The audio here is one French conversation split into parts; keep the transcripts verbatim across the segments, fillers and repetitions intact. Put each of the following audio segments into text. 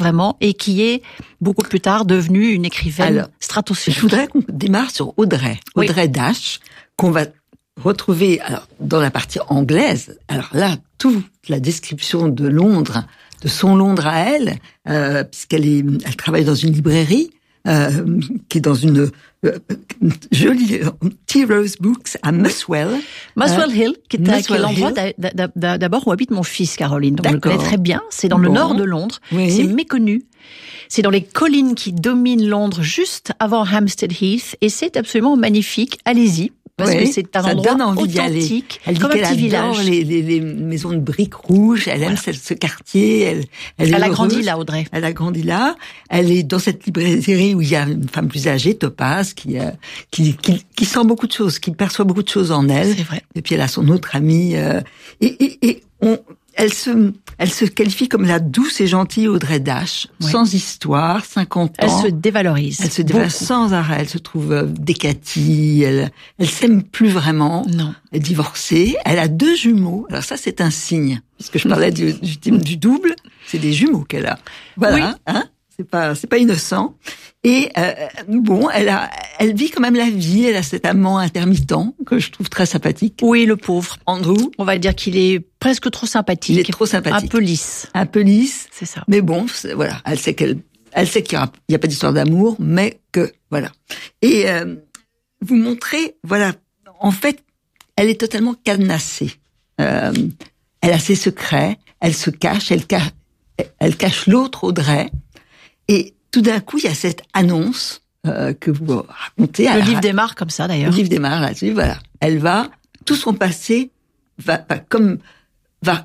vraiment, et qui est beaucoup plus tard devenue une écrivaine Alors, stratosphérique. Je voudrais qu'on démarre sur Audrey, Audrey oui. Dash, qu'on va retrouver alors, dans la partie anglaise. Alors là, toute la description de Londres, de son Londres à elle, euh, puisqu'elle est, elle travaille dans une librairie, euh, qui est dans une euh, jolie Tea Rose Books à Muswell. Muswell Hill, qui est, à, qui est l'endroit d'a, d'abord où habite mon fils, Caroline. Donc, je le connais très bien. C'est dans bon. le nord de Londres. Oui. C'est méconnu. C'est dans les collines qui dominent Londres, juste avant Hampstead Heath. Et c'est absolument magnifique. Allez-y. Parce oui, que c'est un endroit authentique, elle dit comme qu'elle un petit adore village. Les, les, les maisons de briques rouges, elle voilà. aime ce, ce quartier. Elle, elle, elle est a heureuse. grandi là, Audrey. Elle a grandi là. Elle est dans cette librairie où il y a une femme plus âgée, Topaz, qui, euh, qui, qui, qui sent beaucoup de choses, qui perçoit beaucoup de choses en elle. C'est vrai. Et puis elle a son autre amie. Euh, et et, et on, elle se, elle se qualifie comme la douce et gentille Audrey Dash, oui. sans histoire, cinquante ans. Elle se dévalorise. Elle se dévalorise sans arrêt. Elle se trouve euh, décatie. Elle, elle s'aime plus vraiment. Non. Elle est divorcée. Elle a deux jumeaux. Alors ça, c'est un signe. Parce que je parlais du, du, du double. C'est des jumeaux qu'elle a. Voilà. Oui. Hein. C'est pas, c'est pas innocent. Et euh, bon, elle a, elle vit quand même la vie. Elle a cet amant intermittent que je trouve très sympathique. Oui, le pauvre Andrew. On va dire qu'il est presque trop sympathique. Il est trop sympathique. Un peu lisse. Un peu lisse. C'est ça. Mais bon, voilà. Elle sait qu'elle, elle sait qu'il y a, il y a pas d'histoire d'amour, mais que voilà. Et euh, vous montrez, voilà. En fait, elle est totalement cadenassée. Euh, elle a ses secrets. Elle se cache. Elle cache, elle cache l'autre Audrey. Et tout d'un coup, il y a cette annonce euh, que vous racontez. Le livre démarre comme ça, d'ailleurs. Le livre démarre là-dessus, voilà. Elle va, tout son passé va, va comme va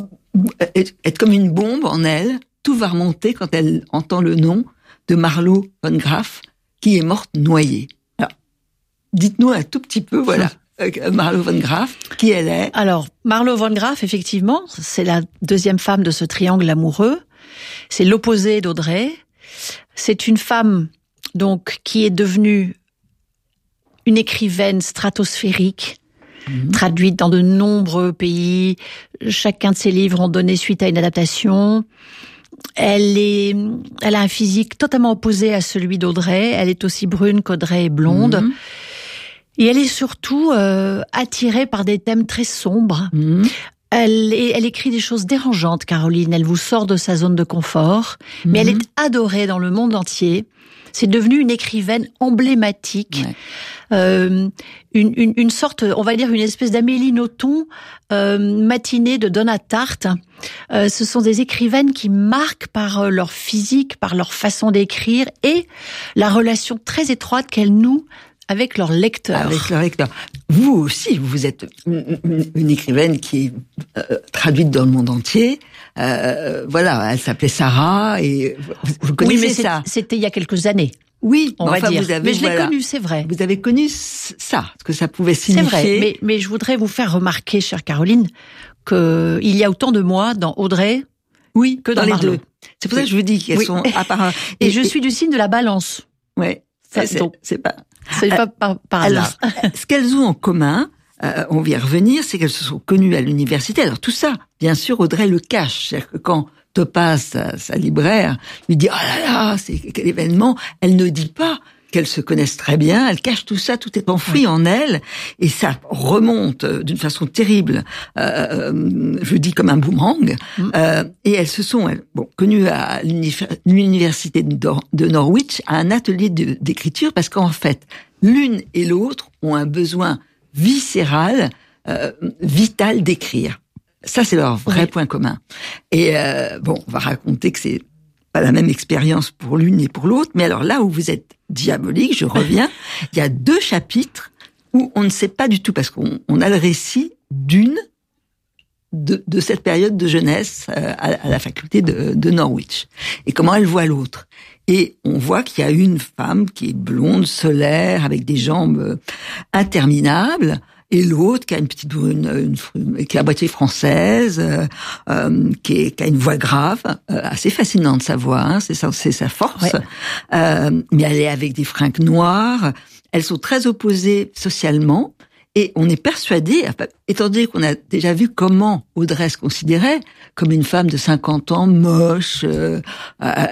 être comme une bombe en elle. Tout va remonter quand elle entend le nom de Marlowe von Graff, qui est morte noyée. Alors, dites-nous un tout petit peu, voilà. Marlowe von Graff, qui elle est. Alors, Marlowe von Graff, effectivement, c'est la deuxième femme de ce triangle amoureux. C'est l'opposé d'Audrey. C'est une femme, donc, qui est devenue une écrivaine stratosphérique, mmh. traduite dans de nombreux pays. Chacun de ses livres ont donné suite à une adaptation. Elle est, elle a un physique totalement opposé à celui d'Audrey. Elle est aussi brune qu'Audrey est blonde. Mmh. Et elle est surtout euh, attirée par des thèmes très sombres. Mmh. Elle, elle écrit des choses dérangeantes, Caroline. Elle vous sort de sa zone de confort, mmh. mais elle est adorée dans le monde entier. C'est devenu une écrivaine emblématique, ouais. euh, une, une, une sorte, on va dire, une espèce d'Amélie Nothomb euh, matinée de Donna Tartt. Euh, ce sont des écrivaines qui marquent par leur physique, par leur façon d'écrire et la relation très étroite qu'elles nouent avec leurs lecteurs. Avec leurs lecteurs. Vous aussi, vous êtes une, une, une écrivaine qui est euh, traduite dans le monde entier. Euh, voilà, elle s'appelait Sarah et vous, vous connaissez oui, mais ça. C'était il y a quelques années. Oui, on va enfin, dire. Vous avez, mais je l'ai voilà, connu, c'est vrai. Vous avez connu ça, ce que ça pouvait signifier. C'est vrai, mais, mais je voudrais vous faire remarquer, chère Caroline, que il y a autant de moi dans Audrey oui, que dans, dans les Marlowe. deux. C'est pour ça que je vous dis qu'elles oui. sont apparentes. Et, et je et, suis du signe de la balance. Ouais. Ça, c'est, c'est pas. C'est pas par, par hasard. Alors, ce qu'elles ont en commun, euh, on vient revenir, c'est qu'elles se sont connues à l'université. Alors tout ça, bien sûr, Audrey le cache. C'est-à-dire que quand Topaz, sa, sa libraire, lui dit « Oh là là, c'est quel événement !» Elle ne dit pas qu'elles se connaissent très bien. Elle cache tout ça, tout est enfoui oui. en elle. Et ça remonte d'une façon terrible, euh, je dis comme un boomerang. Mm. Euh, et elles se sont elles, bon, connues à l'université de Norwich, à un atelier de, d'écriture, parce qu'en fait, l'une et l'autre ont un besoin viscéral, euh, vital d'écrire. Ça, c'est leur vrai oui. point commun. Et euh, bon, on va raconter que c'est pas la même expérience pour l'une et pour l'autre, mais alors là où vous êtes diabolique, je reviens, il y a deux chapitres où on ne sait pas du tout, parce qu'on on a le récit d'une de, de cette période de jeunesse euh, à, à la faculté de, de Norwich, et comment elle voit l'autre. Et on voit qu'il y a une femme qui est blonde, solaire, avec des jambes interminables, et l'autre qui a une petite brune, une, qui est à moitié française, euh, euh, qui, est, qui a une voix grave, euh, assez fascinante sa voix, hein, c'est, sa, c'est sa force. Ouais. Euh, mais elle est avec des fringues noires. Elles sont très opposées socialement, et on est persuadé, étant donné qu'on a déjà vu comment Audrey se considérait comme une femme de cinquante ans, moche, euh,